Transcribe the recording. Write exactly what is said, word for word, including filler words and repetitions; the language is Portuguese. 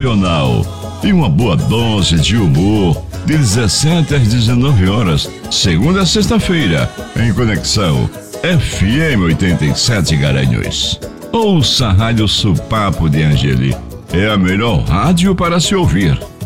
nacional e uma boa dose de humor de dezessete às dezenove horas, segunda a sexta-feira, em Conexão F M oitenta e sete Garanhuns. Ouça a Rádio Supapo de Angeli. É a melhor rádio para se ouvir.